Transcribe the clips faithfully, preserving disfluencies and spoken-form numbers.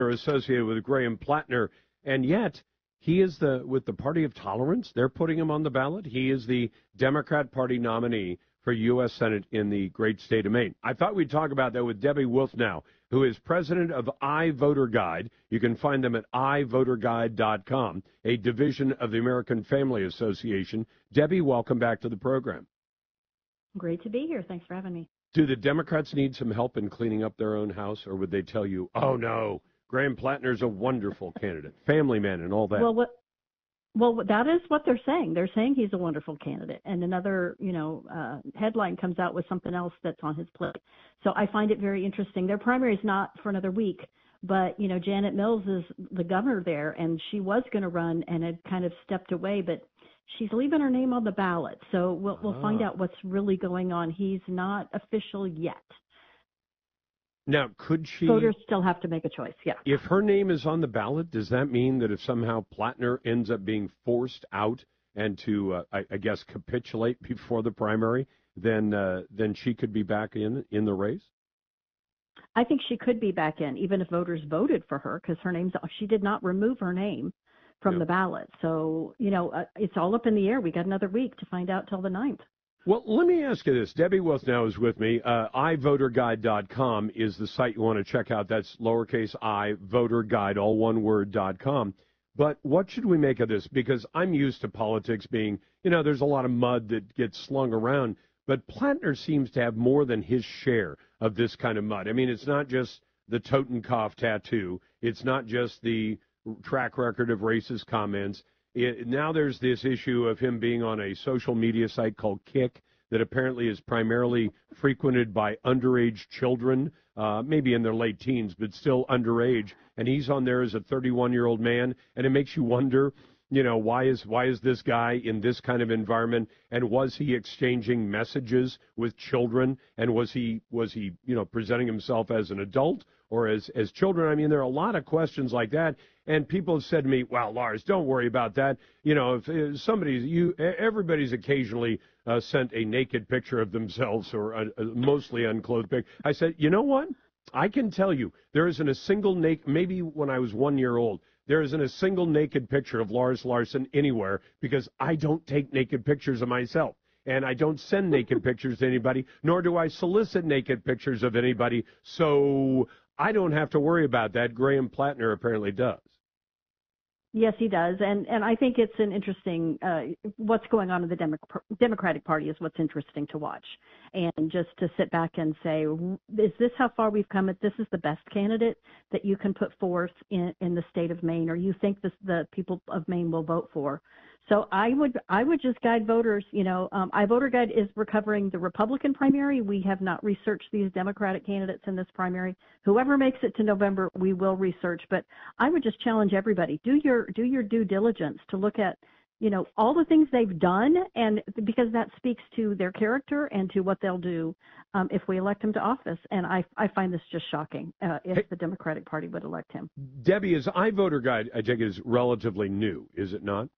are associated with Graham Plattner, and yet he is the with the Party of Tolerance. They're putting him on the ballot. He is the Democrat Party nominee for U S Senate in the great state of Maine. I thought we'd talk about that with Debbie Wolf now, who is president of iVoterGuide. You can find them at i voter guide dot com, a division of the American Family Association. Debbie, welcome back to the program. Great to be here. Thanks for having me. Do the Democrats need some help in cleaning up their own house, or would they tell you, oh, no, Graham Plattner's a wonderful candidate, family man and all that? Well, what, well, that is what they're saying. They're saying he's a wonderful candidate. And another, you know, uh, headline comes out with something else that's on his plate. So I find it very interesting. Their primary is not for another week. But, you know, Janet Mills is the governor there, and she was going to run and had kind of stepped away. But she's leaving her name on the ballot. So we'll, we'll ah. find out what's really going on. He's not official yet. Now, could she... Voters still have to make a choice, yeah. If her name is on the ballot, does that mean that if somehow Plattner ends up being forced out and to, uh, I, I guess, capitulate before the primary, then uh, then she could be back in, in the race? I think she could be back in, even if voters voted for her, because her name's... She did not remove her name from yep. the ballot. So, you know, uh, it's all up in the air. We got another week to find out till the ninth. Well, let me ask you this. Debbie Wolf now is with me. Uh, i voter guide dot com is the site you want to check out. That's lowercase I, voter guide, all one word, dot com. But what should we make of this? Because I'm used to politics being, you know, there's a lot of mud that gets slung around. But Plattner seems to have more than his share of this kind of mud. I mean, it's not just the Totenkopf tattoo. It's not just the track record of racist comments. It, now there's this issue of him being on a social media site called Kick that apparently is primarily frequented by underage children, uh, maybe in their late teens, but still underage. And he's on there as a thirty-one-year-old man, and it makes you wonder, you know, why is why is this guy in this kind of environment? And was he exchanging messages with children? And was he was he you know presenting himself as an adult or as as children? I mean, there are a lot of questions like that. And people have said to me, "Well, Lars, don't worry about that. You know, if, if somebody's you, everybody's occasionally uh, sent a naked picture of themselves or a, a mostly unclothed picture." I said, "You know what? I can tell you, there isn't a single naked. Maybe when I was one year old." There isn't a single naked picture of Lars Larson anywhere because I don't take naked pictures of myself. And I don't send naked pictures to anybody, nor do I solicit naked pictures of anybody. So I don't have to worry about that. Graham Plattner apparently does. Yes, he does. And and I think it's an interesting, uh, what's going on in the Demo- Democratic Party is what's interesting to watch. And just to sit back and say, is this how far we've come? This is the best candidate that you can put forth in, in the state of Maine, or you think this, the people of Maine will vote for? So I would I would just guide voters. You know, um, iVoterGuide is recovering the Republican primary. We have not researched these Democratic candidates in this primary. Whoever makes it to November, we will research. But I would just challenge everybody: do your do your due diligence to look at, you know, all the things they've done, and because that speaks to their character and to what they'll do um, if we elect him to office. And I I find this just shocking uh, if hey, the Democratic Party would elect him. Debbie, is iVoterGuide, I take it, is relatively new, is it not?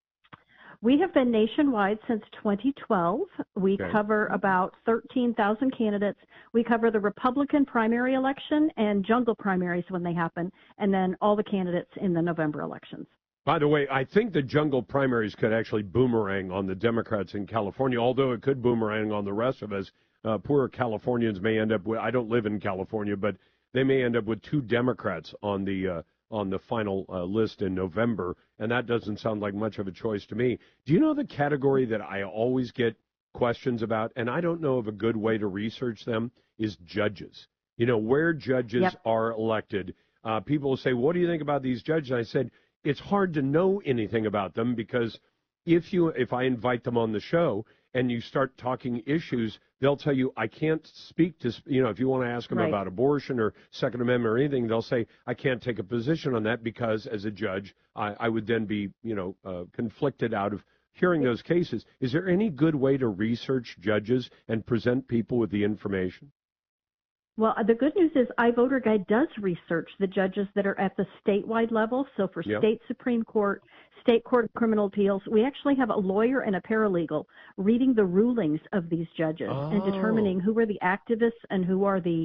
We have been nationwide since twenty twelve. We okay. cover about thirteen thousand candidates. We cover the Republican primary election and jungle primaries when they happen, and then all the candidates in the November elections. By the way, I think the jungle primaries could actually boomerang on the Democrats in California, although it could boomerang on the rest of us. Uh, poor Californians may end up with, I don't live in California, but they may end up with two Democrats on the uh, on the final uh, list in November, and that doesn't sound like much of a choice to me. Do you know the category that I always get questions about, and I don't know of a good way to research them, is judges. You know, where judges yep. are elected. Uh, people will say, what do you think about these judges? And I said, it's hard to know anything about them because if you if I invite them on the show and you start talking issues, they'll tell you, I can't speak to, you know, if you want to ask them right. about abortion or Second Amendment or anything, they'll say, I can't take a position on that because as a judge, I, I would then be, you know, uh, conflicted out of hearing those cases. Is there any good way to research judges and present people with the information? Well, the good news is iVoterGuide does research the judges that are at the statewide level. So for yep. state Supreme Court, state court of criminal appeals, we actually have a lawyer and a paralegal reading the rulings of these judges oh. and determining who are the activists and who are the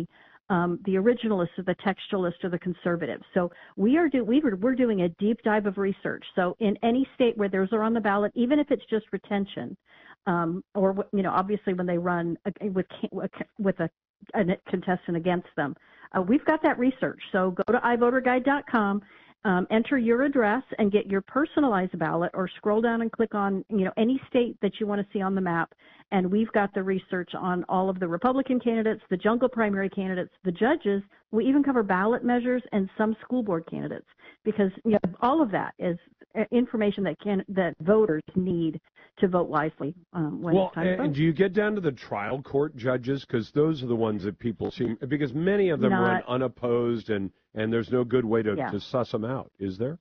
um, the originalists or the textualists or the conservatives. So we are do, we were, we're doing a deep dive of research. So in any state where those are on the ballot, even if it's just retention, um, or, you know, obviously when they run with, with a, a contestant against them, uh, we've got that research. So go to i voter guide dot com. Um, enter your address and get your personalized ballot, or scroll down and click on, you know, any state that you want to see on the map. And we've got the research on all of the Republican candidates, the jungle primary candidates, the judges. We even cover ballot measures and some school board candidates, because, you know, all of that is information that can that voters need to vote wisely um, when well, it's time to vote. And do you get down to the trial court judges? Because those are the ones that people seem, because many of them Not, run unopposed, and, and there's no good way to, yeah. to suss them out, is there?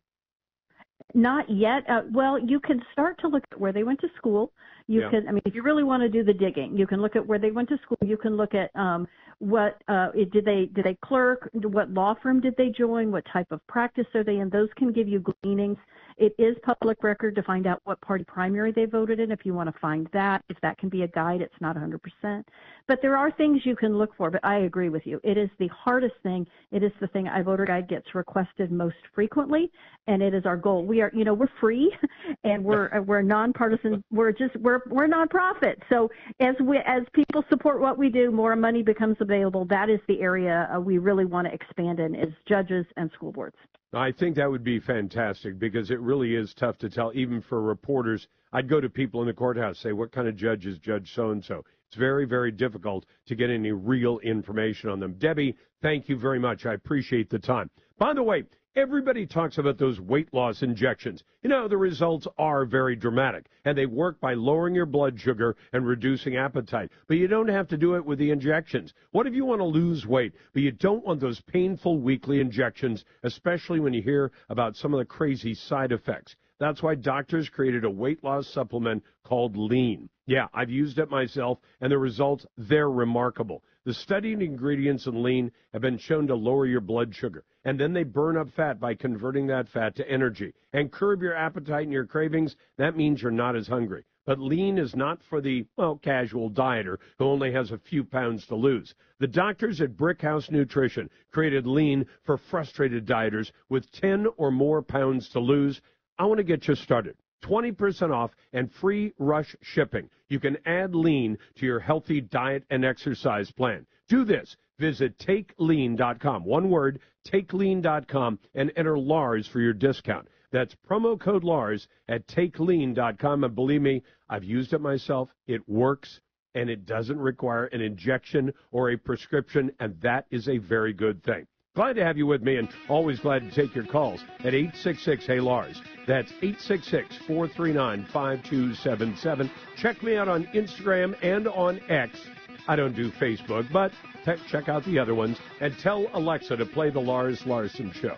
Not yet. Uh, well, you can start to look at where they went to school. You yeah. can, I mean, if you really want to do the digging, you can look at where they went to school. You can look at um, what uh, did they did they clerk? What law firm did they join? What type of practice are they in? Those can give you gleanings. It is public record to find out what party primary they voted in. If you want to find that, if that can be a guide, it's not one hundred percent. But there are things you can look for. But I agree with you. It is the hardest thing. It is the thing iVoter Guide gets requested most frequently, and it is our goal. We are, you know, we're free, and we're we're nonpartisan. We're just we're we're nonprofit. So as we as people support what we do, more money becomes available. That is the area uh, we really want to expand in, is judges and school boards. I think that would be fantastic, because it really is tough to tell, even for reporters. I'd go to people in the courthouse, say, what kind of judge is Judge so-and-so? It's very, very difficult to get any real information on them. Debbie, thank you very much. I appreciate the time. By the way, everybody talks about those weight loss injections. You know, the results are very dramatic, and they work by lowering your blood sugar and reducing appetite. But you don't have to do it with the injections. What if you want to lose weight, but you don't want those painful weekly injections, especially when you hear about some of the crazy side effects? That's why doctors created a weight loss supplement called Lean. Yeah, I've used it myself, and the results, they're remarkable. The studied ingredients in Lean have been shown to lower your blood sugar, and then they burn up fat by converting that fat to energy and curb your appetite and your cravings. That means you're not as hungry. But Lean is not for the, well, casual dieter who only has a few pounds to lose. The doctors at Brickhouse Nutrition created Lean for frustrated dieters with ten or more pounds to lose. I want to get you started. twenty percent off and free rush shipping. You can add Lean to your healthy diet and exercise plan. Do this. Visit take lean dot com. One word, take lean dot com, and enter Lars for your discount. That's promo code Lars at take lean dot com. And believe me, I've used it myself. It works, and it doesn't require an injection or a prescription, and that is a very good thing. Glad to have you with me, and always glad to take your calls at eight six six, hey Lars. That's eight six six, four three nine, five two seven seven. Check me out on Instagram and on X. I don't do Facebook, but check out the other ones. And tell Alexa to play the Lars Larson Show.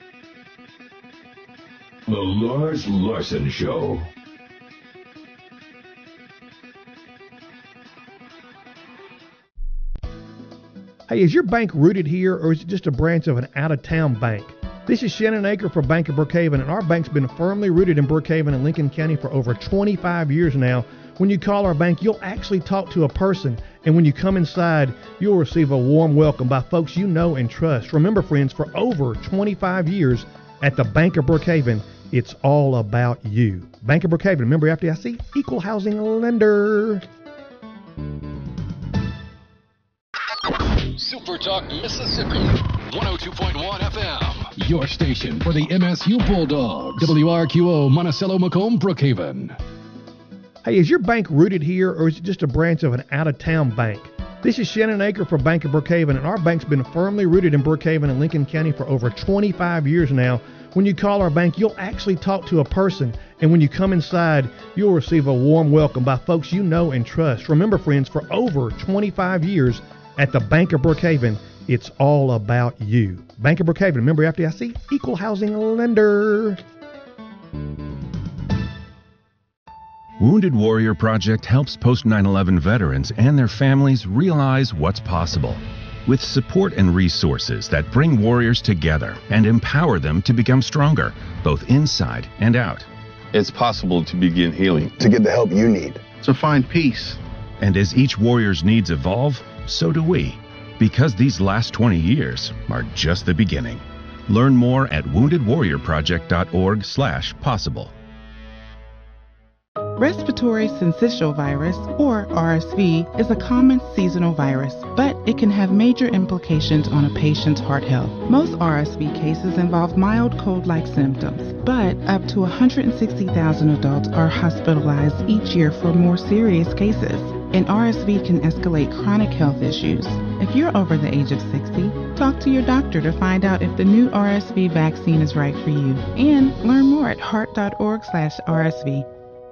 The Lars Larson Show. Hey, is your bank rooted here, or is it just a branch of an out-of-town bank? This is Shannon Aker for Bank of Brookhaven, and our bank's been firmly rooted in Brookhaven and Lincoln County for over twenty-five years now. When you call our bank, you'll actually talk to a person, and when you come inside, you'll receive a warm welcome by folks you know and trust. Remember, friends, for over twenty-five years at the Bank of Brookhaven, it's all about you. Bank of Brookhaven, member F D I C, equal housing lender. Super Talk Mississippi, one oh two point one F M. Your station for the M S U Bulldogs. W R Q O, Monticello, Macomb, Brookhaven. Hey, is your bank rooted here, or is it just a branch of an out-of-town bank? This is Shannon Aker for Bank of Brookhaven, and our bank's been firmly rooted in Brookhaven and Lincoln County for over twenty-five years now. When you call our bank, you'll actually talk to a person, and when you come inside, you'll receive a warm welcome by folks you know and trust. Remember, friends, for over twenty-five years at the Bank of Brookhaven, it's all about you. Bank of Brookhaven, member F D I C, equal housing lender. Wounded Warrior Project helps post nine eleven veterans and their families realize what's possible. With support and resources that bring warriors together and empower them to become stronger, both inside and out. It's possible to begin healing. To get the help you need. To find peace. And as each warrior's needs evolve, so do we. Because these last twenty years are just the beginning. Learn more at wounded warrior project dot org slash possible. Respiratory syncytial virus, or R S V, is a common seasonal virus, but it can have major implications on a patient's heart health. Most R S V cases involve mild cold-like symptoms, but up to one hundred sixty thousand adults are hospitalized each year for more serious cases. And R S V can escalate chronic health issues. If you're over the age of sixty, talk to your doctor to find out if the new R S V vaccine is right for you. And learn more at heart dot org slash R S V.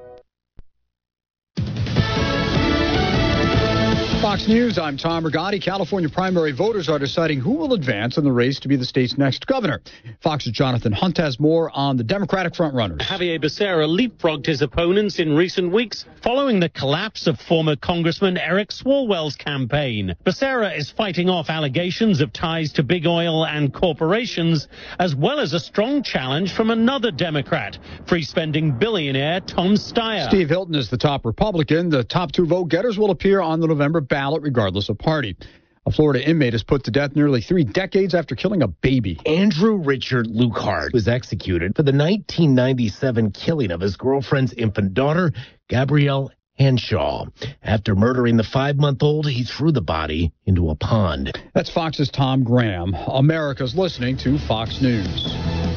Fox News, I'm Tom Rigotti. California primary voters are deciding who will advance in the race to be the state's next governor. Fox's Jonathan Hunt has more on the Democratic frontrunners. Javier Becerra leapfrogged his opponents in recent weeks following the collapse of former Congressman Eric Swalwell's campaign. Becerra is fighting off allegations of ties to big oil and corporations, as well as a strong challenge from another Democrat, free-spending billionaire Tom Steyer. Steve Hilton is the top Republican. The top two vote-getters will appear on the November ballot regardless of party. A Florida inmate is put to death nearly three decades after killing a baby. Andrew Richard Lukehart was executed for the nineteen ninety-seven killing of his girlfriend's infant daughter, Gabrielle Henshaw. After murdering the five-month-old, he threw the body into a pond. That's Fox's Tom Graham. America's listening to Fox News.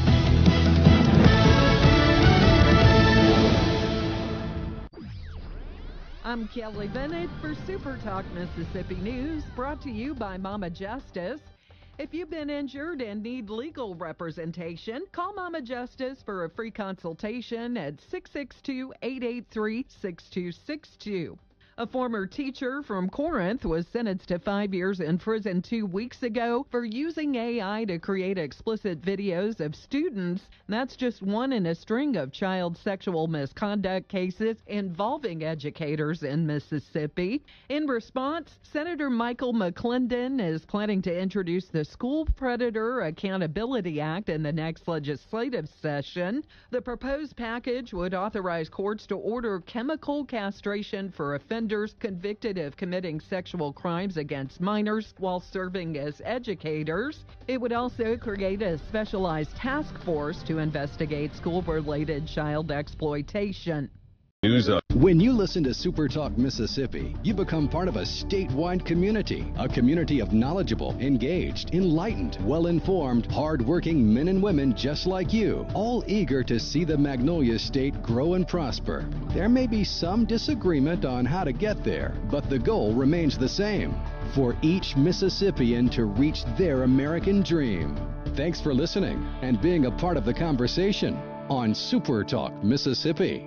I'm Kelly Bennett for Super Talk Mississippi News, brought to you by Mama Justice. If you've been injured and need legal representation, call Mama Justice for a free consultation at six six two, eight eight three, six two six two. A former teacher from Corinth was sentenced to five years in prison two weeks ago for using A I to create explicit videos of students. That's just one in a string of child sexual misconduct cases involving educators in Mississippi. In response, Senator Michael McClendon is planning to introduce the School Predator Accountability Act in the next legislative session. The proposed package would authorize courts to order chemical castration for offenders convicted of committing sexual crimes against minors while serving as educators. It would also create a specialized task force to investigate school-related child exploitation. News up. When you listen to Super Talk Mississippi, you become part of a statewide community, a community of knowledgeable, engaged, enlightened, well-informed, hard-working men and women just like you, all eager to see the Magnolia State grow and prosper. There may be some disagreement on how to get there, but the goal remains the same, for each Mississippian to reach their American dream. Thanks for listening and being a part of the conversation on Super Talk Mississippi.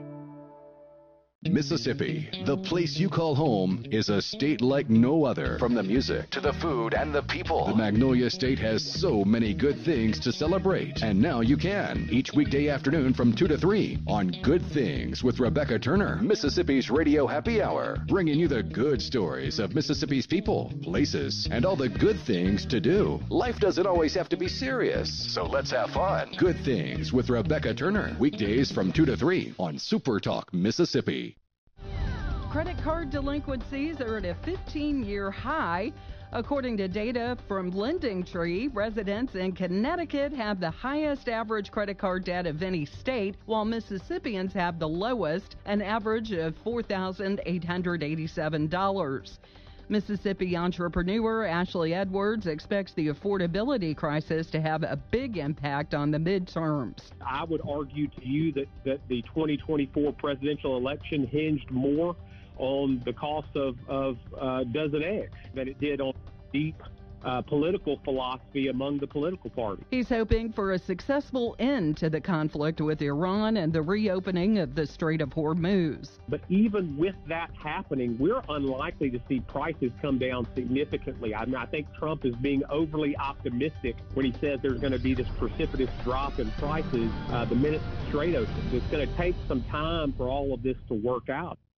Mississippi, the place you call home, is a state like no other. From the music to the food and the people, the Magnolia State has so many good things to celebrate. And now you can, each weekday afternoon from two to three on Good Things with Rebecca Turner, Mississippi's Radio Happy Hour, bringing you the good stories of Mississippi's people, places, and all the good things to do. Life doesn't always have to be serious, so let's have fun. Good Things with Rebecca Turner, weekdays from two to three on Super Talk Mississippi. Credit card delinquencies are at a fifteen-year high. According to data from LendingTree, residents in Connecticut have the highest average credit card debt of any state, while Mississippians have the lowest, an average of four thousand eight hundred eighty-seven dollars. Mississippi entrepreneur Ashley Edwards expects the affordability crisis to have a big impact on the midterms. I would argue to you that, that the twenty twenty-four presidential election hinged more on the cost of, of uh, dozen eggs than it did on deep uh, political philosophy among the political parties. He's hoping for a successful end to the conflict with Iran and the reopening of the Strait of Hormuz. But even with that happening, we're unlikely to see prices come down significantly. I mean, I think Trump is being overly optimistic when he says there's going to be this precipitous drop in prices uh, the minute the Strait opens. It's going to take some time for all of this to work out.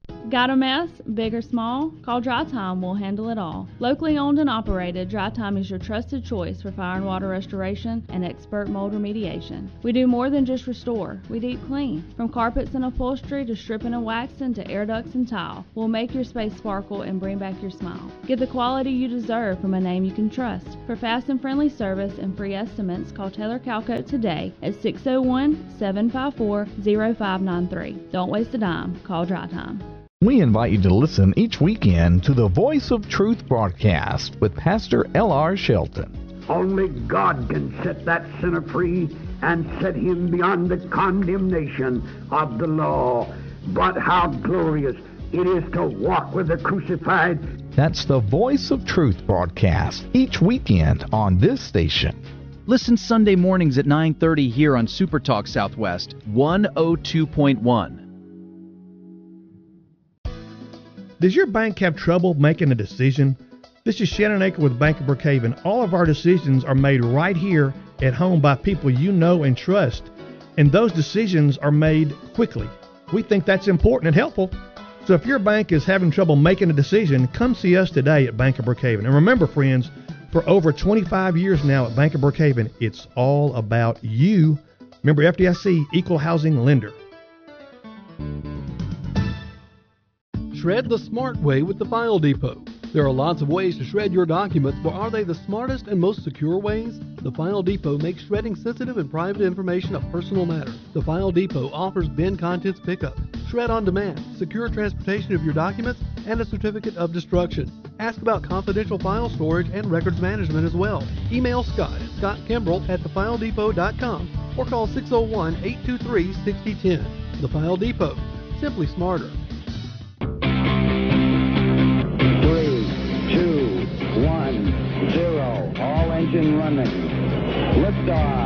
Got a mess, big or small? Call Dry Time, we'll handle it all. Locally owned and operated, Dry Time is your trusted choice for fire and water restoration and expert mold remediation. We do more than just restore, we deep clean. From carpets and upholstery to stripping and waxing to air ducts and tile, we'll make your space sparkle and bring back your smile. Get the quality you deserve from a name you can trust. For fast and friendly service and free estimates, call Taylor Calcoat today at six oh one, seven five four, oh five nine three. Don't waste a dime, call Dry Time. We invite you to listen each weekend to the Voice of Truth broadcast with Pastor L R. Shelton. Only God can set that sinner free and set him beyond the condemnation of the law. But how glorious it is to walk with the crucified. That's the Voice of Truth broadcast each weekend on this station. Listen Sunday mornings at nine thirty here on Super Talk Southwest one oh two point one. Does your bank have trouble making a decision? This is Shannon Aker with Bank of Brookhaven. All of our decisions are made right here at home by people you know and trust, and those decisions are made quickly. We think that's important and helpful. So if your bank is having trouble making a decision, come see us today at Bank of Brookhaven. And remember, friends, for over twenty-five years now at Bank of Brookhaven, it's all about you. Remember, F D I C, Equal Housing Lender. Shred the smart way with the File Depot. There are lots of ways to shred your documents, but are they the smartest and most secure ways? The File Depot makes shredding sensitive and private information a personal matter. The File Depot offers bin contents pickup, shred on demand, secure transportation of your documents, and a certificate of destruction. Ask about confidential file storage and records management as well. Email Scott at scott kimbrell at the file depot dot com or call six oh one, eight two three, six oh one oh. The File Depot. Simply smarter. One, zero, all engine running. Liftoff.